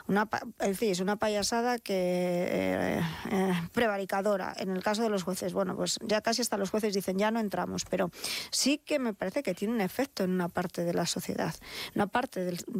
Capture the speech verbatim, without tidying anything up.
Una, es decir, es una payasada que eh, eh, prevaricadora. En el caso de los jueces, bueno, pues ya casi hasta los jueces dicen ya no entramos, pero sí que me parece que tiene un efecto en una parte de la sociedad, una parte del